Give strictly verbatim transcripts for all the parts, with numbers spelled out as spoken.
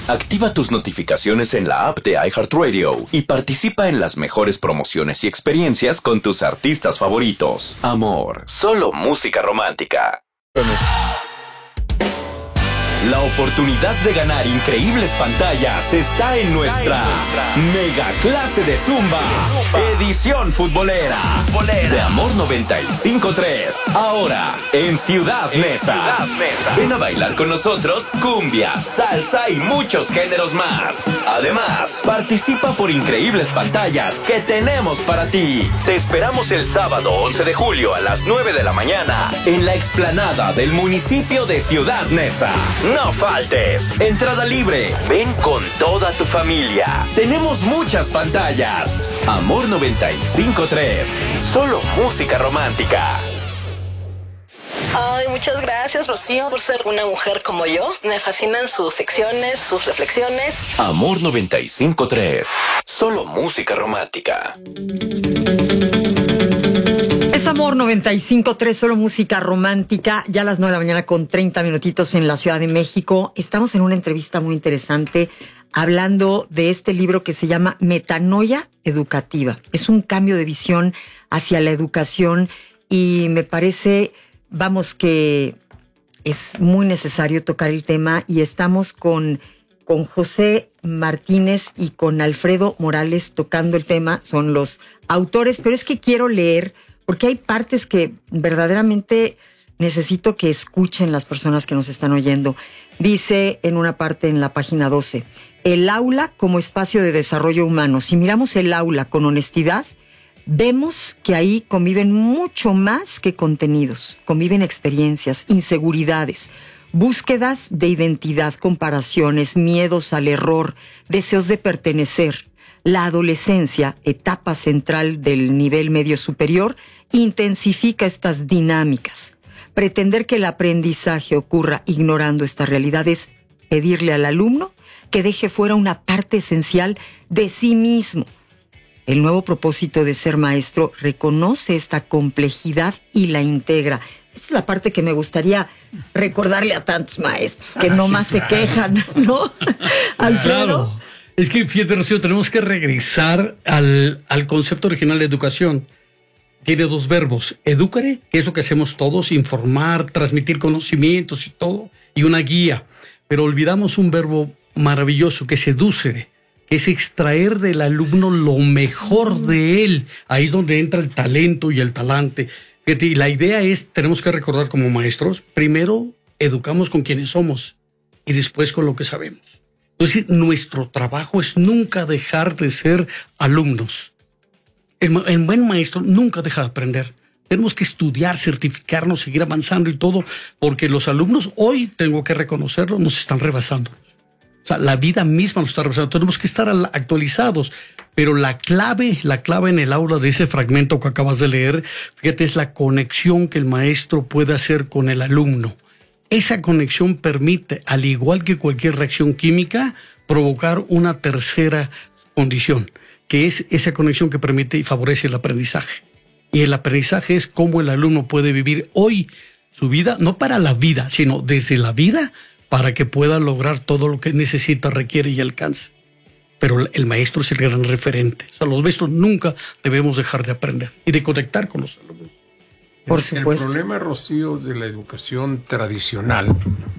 Activa tus notificaciones en la app de iHeartRadio y participa en las mejores promociones y experiencias con tus artistas favoritos. Amor, solo música romántica. La oportunidad de ganar increíbles pantallas está en nuestra mega clase de Zumba, edición futbolera, de Amor noventa y cinco punto tres. Ahora en Ciudad Neza. Ven a bailar con nosotros cumbia, salsa y muchos géneros más. Además, participa por increíbles pantallas que tenemos para ti. Te esperamos el sábado once de julio a las nueve de la mañana en la explanada del municipio de Ciudad Neza. No faltes. Entrada libre. Ven con toda tu familia. Tenemos muchas pantallas. Amor noventa y cinco punto tres. Solo música romántica. Ay, muchas gracias, Rocío, por ser una mujer como yo. Me fascinan sus secciones, sus reflexiones. Amor noventa y cinco punto tres. Solo música romántica. Amor noventa y cinco punto tres, solo música romántica, ya a las nueve de la mañana con treinta minutitos en la Ciudad de México. Estamos en una entrevista muy interesante hablando de este libro que se llama Metanoia Educativa. Es un cambio de visión hacia la educación y me parece, vamos, que es muy necesario tocar el tema y estamos con, con José Martínez y con Alfredo Morales tocando el tema. Son los autores, pero es que quiero leer porque hay partes que verdaderamente necesito que escuchen las personas que nos están oyendo. Dice en una parte en la página doce, el aula como espacio de desarrollo humano. Si miramos el aula con honestidad, vemos que ahí conviven mucho más que contenidos. Conviven experiencias, inseguridades, búsquedas de identidad, comparaciones, miedos al error, deseos de pertenecer. La adolescencia, etapa central del nivel medio superior, intensifica estas dinámicas. Pretender que el aprendizaje ocurra ignorando esta realidad es pedirle al alumno que deje fuera una parte esencial de sí mismo. El nuevo propósito de ser maestro reconoce esta complejidad y la integra. Esta es la parte que me gustaría recordarle a tantos maestros que nomás se quejan, ¿no? Alfredo. Claro. Es que, fíjate, Rocío, tenemos que regresar al, al concepto original de educación. Tiene dos verbos: educare, que es lo que hacemos todos, informar, transmitir conocimientos y todo, y una guía. Pero olvidamos un verbo maravilloso, que es educere, que es extraer del alumno lo mejor de él. Ahí es donde entra el talento y el talante. Y la idea es, tenemos que recordar como maestros, primero educamos con quienes somos y después con lo que sabemos. Entonces, nuestro trabajo es nunca dejar de ser alumnos. El, el buen maestro nunca deja de aprender. Tenemos que estudiar, certificarnos, seguir avanzando y todo, porque los alumnos, hoy tengo que reconocerlo, nos están rebasando. O sea, la vida misma nos está rebasando. Tenemos que estar actualizados. Pero la clave, la clave en el aula de ese fragmento que acabas de leer, fíjate, es la conexión que el maestro puede hacer con el alumno. Esa conexión permite, al igual que cualquier reacción química, provocar una tercera condición, que es esa conexión que permite y favorece el aprendizaje. Y el aprendizaje es cómo el alumno puede vivir hoy su vida, no para la vida, sino desde la vida, para que pueda lograr todo lo que necesita, requiere y alcance. Pero el maestro es el gran referente. O sea, los maestros nunca debemos dejar de aprender y de conectar con los alumnos. Por supuesto. El problema, Rocío, de la educación tradicional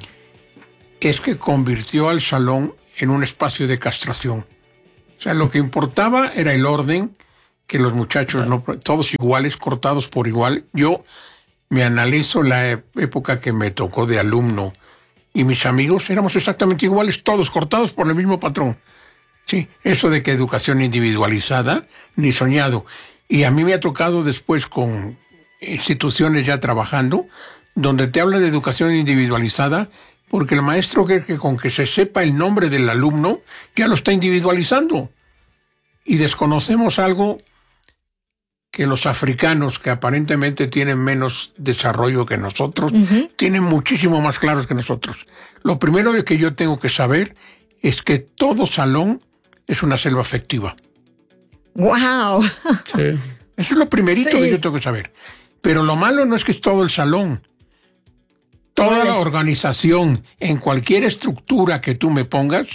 es que convirtió al salón en un espacio de castración. O sea, lo que importaba era el orden, que los muchachos no, todos iguales, cortados por igual. Yo me analizo la época que me tocó de alumno y mis amigos éramos exactamente iguales, todos cortados por el mismo patrón. Sí, eso de que educación individualizada, ni soñado. Y a mí me ha tocado después con instituciones ya trabajando, donde te habla de educación individualizada, porque el maestro cree que con que se sepa el nombre del alumno, ya lo está individualizando. Y desconocemos algo que los africanos, que aparentemente tienen menos desarrollo que nosotros, uh-huh. tienen muchísimo más claros que nosotros. Lo primero que yo tengo que saber es que todo salón es una selva afectiva. ¡Wow! Sí. Eso es lo primerito sí. que yo tengo que saber. Pero lo malo no es que es todo el salón. Toda pues... la organización, en cualquier estructura que tú me pongas,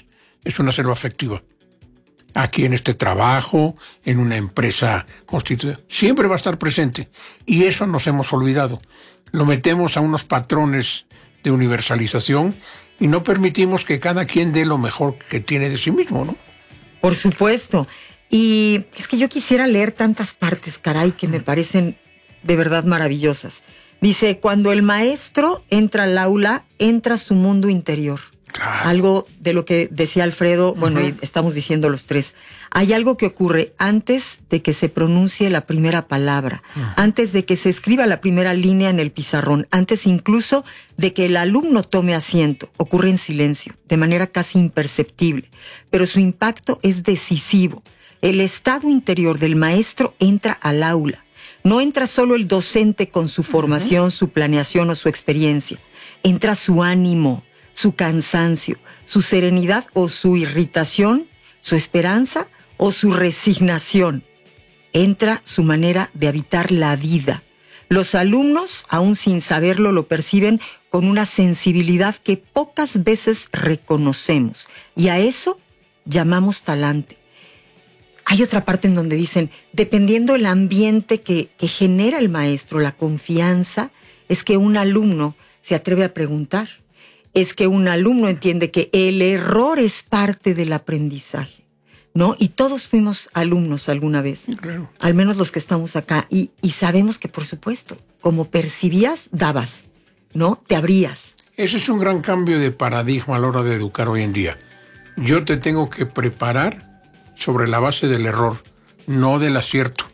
es una selva afectiva. Aquí en este trabajo, en una empresa constituida, siempre va a estar presente. Y eso nos hemos olvidado. Lo metemos a unos patrones de universalización y no permitimos que cada quien dé lo mejor que tiene de sí mismo, ¿no? Por supuesto. Y es que yo quisiera leer tantas partes, caray, que me parecen de verdad maravillosas. Dice, cuando el maestro entra al aula, entra a su mundo interior. Claro. Algo de lo que decía Alfredo, bueno, uh-huh. y estamos diciendo los tres. Hay algo que ocurre antes de que se pronuncie la primera palabra, uh-huh. antes de que se escriba la primera línea en el pizarrón, antes incluso de que el alumno tome asiento. Ocurre en silencio, de manera casi imperceptible, pero su impacto es decisivo. El estado interior del maestro entra al aula. No entra solo el docente con su formación, uh-huh. su planeación o su experiencia. Entra su ánimo, su cansancio, su serenidad o su irritación, su esperanza o su resignación. Entra su manera de habitar la vida. Los alumnos, aún sin saberlo, lo perciben con una sensibilidad que pocas veces reconocemos. Y a eso llamamos talante. Hay otra parte en donde dicen, dependiendo el ambiente que, que genera el maestro, la confianza, es que un alumno se atreve a preguntar. Es que un alumno entiende que el error es parte del aprendizaje, ¿no? Y todos fuimos alumnos alguna vez, claro. al menos los que estamos acá, y, y sabemos que, por supuesto, como percibías, dabas, ¿no? Te abrías. Ese es un gran cambio de paradigma a la hora de educar hoy en día. Yo te tengo que preparar sobre la base del error, no del acierto.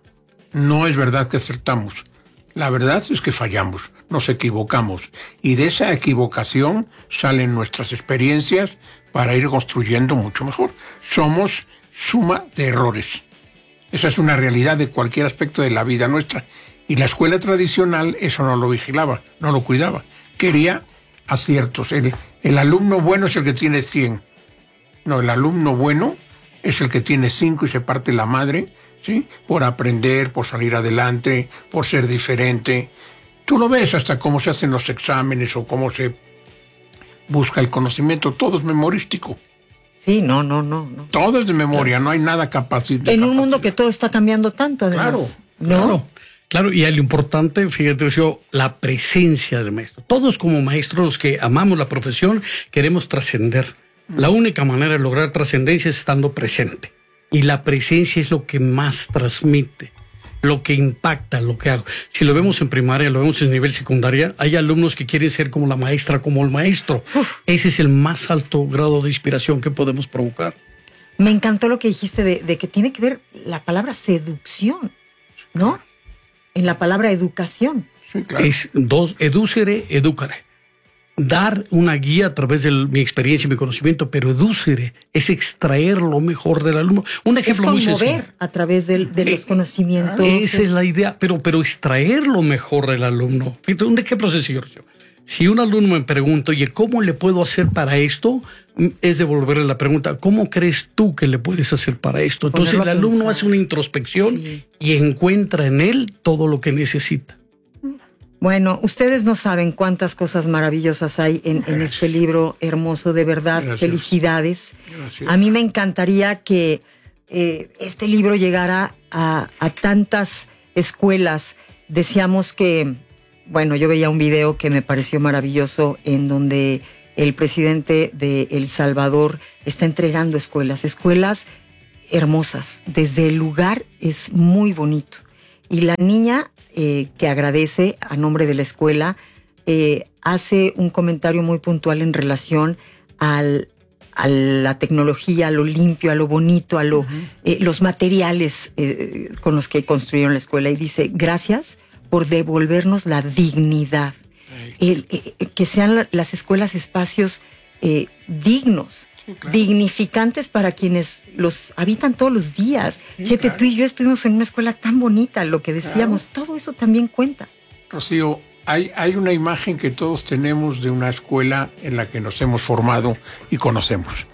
No es verdad que acertamos. La verdad es que fallamos, nos equivocamos. Y de esa equivocación salen nuestras experiencias para ir construyendo mucho mejor. Somos suma de errores. Esa es una realidad de cualquier aspecto de la vida nuestra. Y la escuela tradicional eso no lo vigilaba, no lo cuidaba. Quería aciertos. El, el alumno bueno es el que tiene cien. No, el alumno bueno es el que tiene cinco y se parte la madre, ¿sí? Por aprender, por salir adelante, por ser diferente. Tú lo ves hasta cómo se hacen los exámenes o cómo se busca el conocimiento. Todo es memorístico. Sí, no, no, no. no. Todo es de memoria, no hay nada capacidad. En un mundo que todo está cambiando tanto, además. Claro, ¿no? Claro. Claro, y lo importante, fíjate, yo, la presencia del maestro. Todos como maestros, los que amamos la profesión, queremos trascender. La única manera de lograr trascendencia es estando presente. Y la presencia es lo que más transmite, lo que impacta, lo que hago. Si lo vemos en primaria, lo vemos en nivel secundaria, hay alumnos que quieren ser como la maestra, como el maestro. Uf. Ese es el más alto grado de inspiración que podemos provocar. Me encantó lo que dijiste de, de que tiene que ver la palabra seducción, ¿no? En la palabra educación. Sí, claro. Es dos, educere, educare. Dar una guía a través de mi experiencia y mi conocimiento, pero educere es extraer lo mejor del alumno. Un ejemplo muy sencillo. Es conmover a través de, de los eh, conocimientos. Esa es la idea, pero, pero extraer lo mejor del alumno. Fíjate, un ejemplo sencillo. Si un alumno me pregunta, oye, ¿cómo le puedo hacer para esto? Es devolverle la pregunta, ¿cómo crees tú que le puedes hacer para esto? Entonces el alumno pensar. hace una introspección sí. y encuentra en él todo lo que necesita. Bueno, ustedes no saben cuántas cosas maravillosas hay en, en este libro hermoso, de verdad. Gracias. Felicidades. Gracias. A mí me encantaría que eh, este libro llegara a, a tantas escuelas. Decíamos que, bueno, yo veía un video que me pareció maravilloso en donde el presidente de El Salvador está entregando escuelas, escuelas hermosas. Desde el lugar es muy bonito. Y la niña eh, que agradece a nombre de la escuela eh, hace un comentario muy puntual en relación al, a la tecnología, a lo limpio, a lo bonito, a lo, uh-huh. eh, los materiales eh, con los que construyeron la escuela. Y dice, gracias por devolvernos la dignidad. El, eh, que sean la, las escuelas espacios eh, dignos. Sí, claro. Dignificantes para quienes los habitan todos los días. Sí, Chepe, claro. Tú y yo estuvimos en una escuela tan bonita, lo que decíamos, claro. Todo eso también cuenta. Rocío, hay, hay una imagen que todos tenemos de una escuela en la que nos hemos formado y conocemos.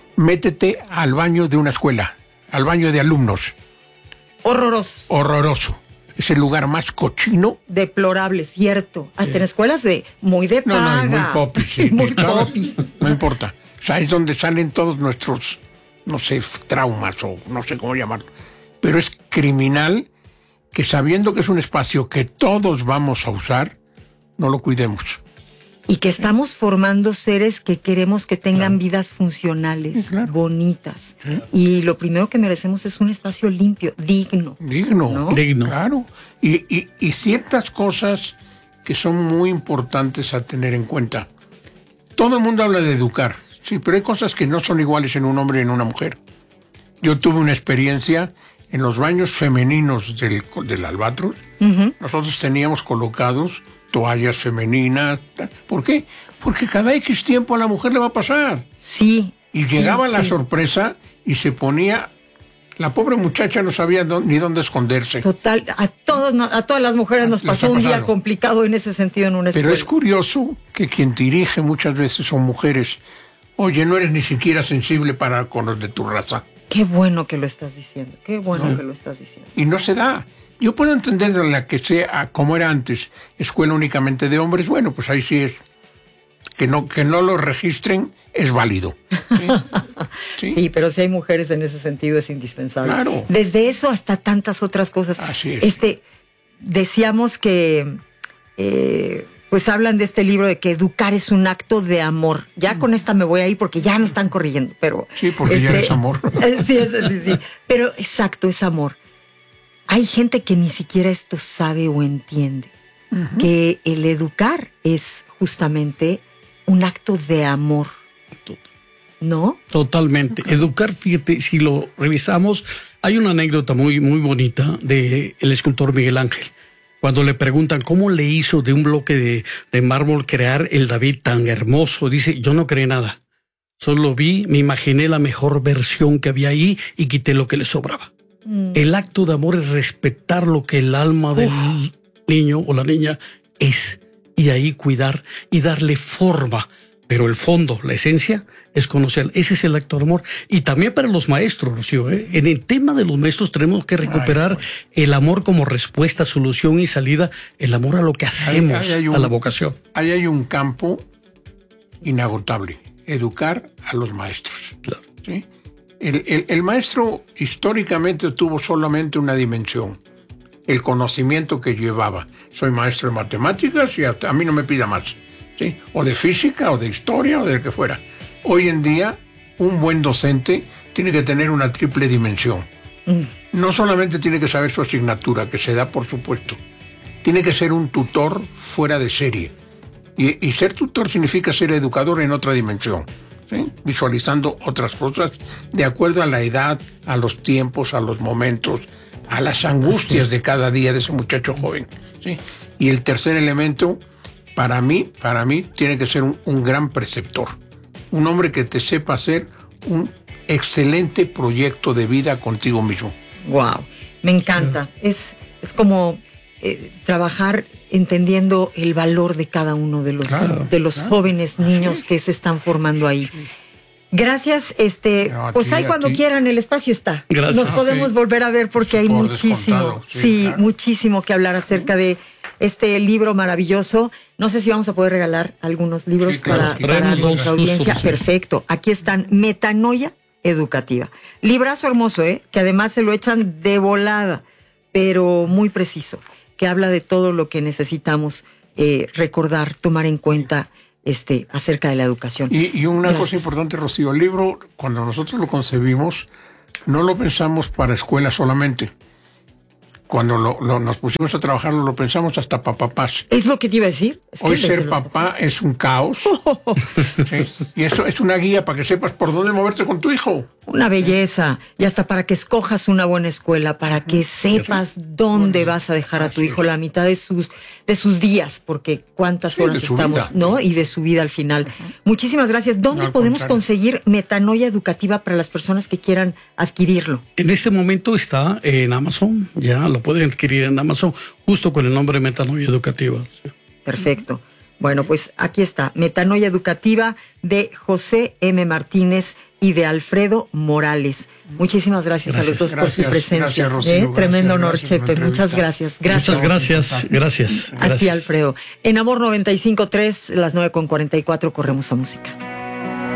Métete al baño de una escuela, al baño de alumnos. Horroroso. Horroroso. Es el lugar más cochino. Deplorable, cierto. Hasta sí. En escuelas de muy de paga. No, no, muy popis. Sí. Muy popis. No importa. sea, es donde salen todos nuestros, no sé, traumas o no sé cómo llamarlo. Pero es criminal que sabiendo que es un espacio que todos vamos a usar, no lo cuidemos. Y que estamos formando seres que queremos que tengan Claro. vidas funcionales, Claro. bonitas. Sí. Y lo primero que merecemos es un espacio limpio, digno. Digno, ¿No? Digno. claro. Y, y, y ciertas cosas que son muy importantes a tener en cuenta. Todo el mundo habla de educar, sí, pero hay cosas que no son iguales en un hombre y en una mujer. Yo tuve una experiencia en los baños femeninos del, del Albatros. Ujú. Nosotros teníamos colocados toallas femeninas. ¿Por qué? Porque cada X tiempo a la mujer le va a pasar. Sí. Y sí, llegaba la sí. sorpresa y se ponía... La pobre muchacha no sabía dó- ni dónde esconderse. Total, a todos, no- a todas las mujeres nos Les pasó ha un día pasado. complicado en ese sentido en una Pero escuela. es curioso que quien dirige muchas veces son mujeres. Oye, no eres ni siquiera sensible para con los de tu raza. Qué bueno que lo estás diciendo, qué bueno No. que lo estás diciendo. Y no se da. Yo puedo entender de la que sea, como era antes, escuela únicamente de hombres. Bueno, pues ahí sí es. Que no, que no lo registren es válido. Sí, Sí. ¿Sí? pero si hay mujeres en ese sentido es indispensable. Claro. Desde eso hasta tantas otras cosas. Así es. Este, decíamos que, eh, pues hablan de este libro de que educar es un acto de amor. Ya con esta me voy a ir porque ya me están corrigiendo, pero... Sí, porque ya es amor. eh, Sí, sí, sí, sí. Pero exacto, es amor. Hay gente que ni siquiera esto sabe o entiende. Que el educar es justamente un acto de amor, ¿no? Totalmente. Educar, fíjate, si lo revisamos, hay una anécdota muy, muy bonita de el escultor Miguel Ángel. Cuando le preguntan cómo le hizo de un bloque de, de mármol crear el David tan hermoso, dice, yo no creé nada. Solo vi, me imaginé la mejor versión que había ahí y quité lo que le sobraba. Mm. El acto de amor es respetar lo que el alma del niño o la niña es y ahí cuidar y darle forma. Pero el fondo, la esencia, es conocer. Ese es el acto de amor. Y también para los maestros, Rocío, ¿eh? En el tema de los maestros tenemos que recuperar Ay, el amor como respuesta, solución y salida, el amor a lo que hacemos, Ahí- ahí hay un- a la vocación. Ahí hay un campo inagotable. Educar a los maestros. Claro. ¿Sí? El, el- el maestro históricamente tuvo solamente una dimensión, el conocimiento que llevaba. Soy maestro de matemáticas y hasta- a mí no me pida más, ¿sí? O de física, o de historia, o de lo que fuera. Hoy en día, un buen docente tiene que tener una triple dimensión. No solamente tiene que saber su asignatura, que se da por supuesto, tiene que ser un tutor fuera de serie. Y, y ser tutor significa ser educador en otra dimensión, ¿sí? Visualizando otras cosas de acuerdo a la edad, a los tiempos, a los momentos, a las angustias de cada día de ese muchacho joven, ¿sí? Y el tercer elemento, para mí, para mí, tiene que ser un, un gran preceptor, un hombre que te sepa hacer un excelente proyecto de vida contigo mismo. Wow, me encanta. Es, es como eh, trabajar entendiendo el valor de cada uno de los, Claro, de los claro. jóvenes niños que se están formando ahí. Gracias, este, No, a pues ti, ahí a cuando ti. quieran el espacio está. Gracias. Nos podemos Sí. volver a ver porque hay Por muchísimo, descontado, sí, sí, claro. muchísimo que hablar acerca de este libro maravilloso. No sé si vamos a poder regalar algunos libros Sí, claro, para, sí. para Traemos nuestra dos, audiencia. justo, sí. Perfecto. Aquí están, Metanoia Educativa. Librazo hermoso, ¿eh? Que además se lo echan de volada, pero muy preciso, que habla de todo lo que necesitamos eh, recordar, tomar en cuenta este acerca de la educación. Y, y una Gracias. cosa importante, Rocío, el libro, cuando nosotros lo concebimos, no lo pensamos para escuela solamente. Cuando lo, lo- nos pusimos a trabajarlo, lo pensamos hasta para papás. Es lo que te iba a decir. Es que Hoy desde ser los- papá es un caos. ¿Sí? Y eso es una guía para que sepas por dónde moverte con tu hijo. Una belleza. Y hasta para que escojas una buena escuela, para que sepas dónde vas a dejar a tu hijo la mitad de sus, de sus días, porque cuántas Sí, horas de su estamos, vida. ¿no? Y de su vida al final. Muchísimas gracias. ¿Dónde No, al podemos contrario. conseguir Metanoia Educativa para las personas que quieran adquirirlo? En este momento está en Amazon, ya lo pueden adquirir en Amazon, justo con el nombre Metanoia Educativa. Perfecto. Bueno, pues aquí está, Metanoia Educativa de José M. Martínez y de Alfredo Morales. Muchísimas gracias, a los Gracias. dos por su Gracias, presencia. gracias, Rocío, ¿eh? gracias, Tremendo honor, gracias por la Chepe. Muchas entrevista. gracias. Gracias. Muchas gracias, gracias. A ti, gracias. Alfredo. En Amor noventa y cinco punto tres, las nueve con cuarenta y cuatro, corremos a música.